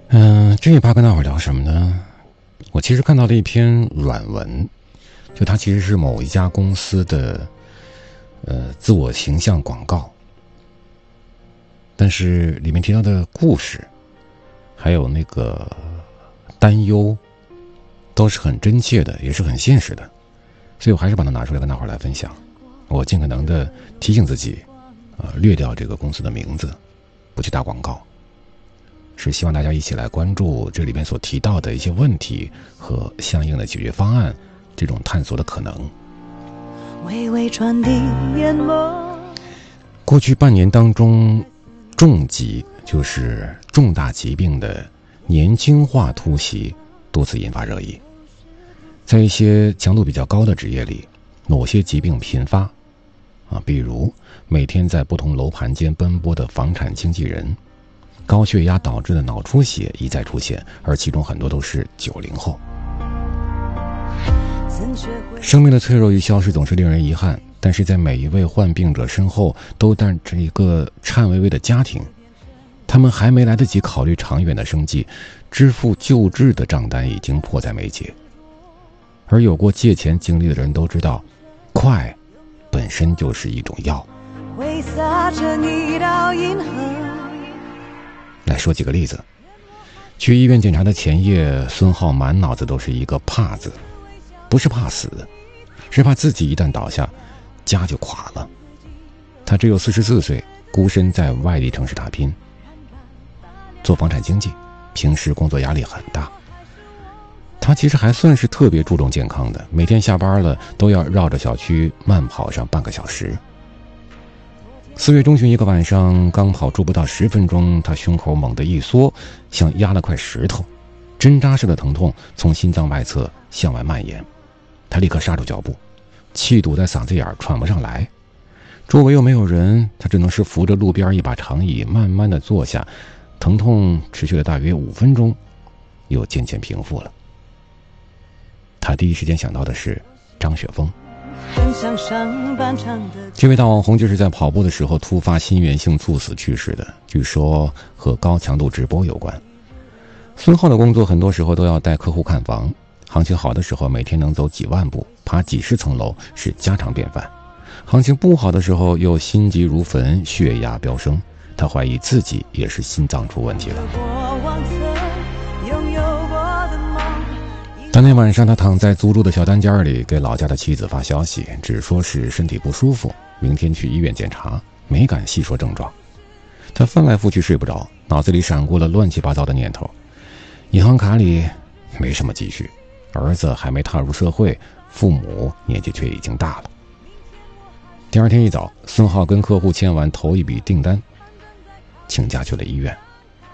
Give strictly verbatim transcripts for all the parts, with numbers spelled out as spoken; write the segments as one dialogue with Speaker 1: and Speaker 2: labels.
Speaker 1: 嗯，这一趴跟大伙聊什么呢？我其实看到了一篇软文，就它其实是某一家公司的呃自我形象广告，但是里面提到的故事还有那个担忧都是很真切的，也是很现实的，所以我还是把它拿出来跟大伙来分享。我尽可能的提醒自己呃略掉这个公司的名字，不去打广告，是希望大家一起来关注这里面所提到的一些问题和相应的解决方案，这种探索的可能。微微传递眼眸。过去半年当中，重疾就是重大疾病的年轻化突袭多次引发热议。在一些强度比较高的职业里，某些疾病频发啊，比如每天在不同楼盘间奔波的房产经纪人，高血压导致的脑出血一再出现，而其中很多都是九零后。生命的脆弱与消失总是令人遗憾，但是在每一位患病者身后都带着一个颤巍巍的家庭，他们还没来得及考虑长远的生计，支付救治的账单已经迫在眉睫。而有过借钱经历的人都知道，快本身就是一种药。挥洒着你到银河。来说几个例子。去医院检查的前夜，孙浩满脑子都是一个怕字，不是怕死，是怕自己一旦倒下，家就垮了。他只有四十四岁，孤身在外地城市打拼，做房产经纪，平时工作压力很大。他其实还算是特别注重健康的，每天下班了都要绕着小区慢跑上半个小时。四月中旬一个晚上，刚跑出不到十分钟，他胸口猛地一缩，像压了块石头，针扎式的疼痛从心脏外侧向外蔓延。他立刻刹住脚步，气堵在嗓子眼儿，喘不上来。周围又没有人，他只能是扶着路边一把长椅慢慢地坐下。疼痛持续了大约五分钟，又渐渐平复了。他第一时间想到的是张雪峰。这位大网红就是在跑步的时候突发心源性猝死去世的，据说和高强度直播有关。孙浩的工作很多时候都要带客户看房，行情好的时候每天能走几万步，爬几十层楼是家常便饭。行情不好的时候又心急如焚，血压飙升，他怀疑自己也是心脏出问题了。当天晚上，他躺在租住的小单间里，给老家的妻子发消息，只说是身体不舒服，明天去医院检查，没敢细说症状。他翻来覆去睡不着，脑子里闪过了乱七八糟的念头。银行卡里没什么积蓄，儿子还没踏入社会，父母年纪却已经大了。第二天一早，孙浩跟客户签完头一笔订单，请假去了医院。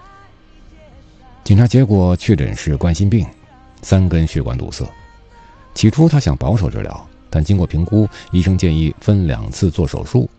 Speaker 1: 检查结果确诊是冠心病，三根血管堵塞。起初他想保守治疗，但经过评估，医生建议分两次做手术，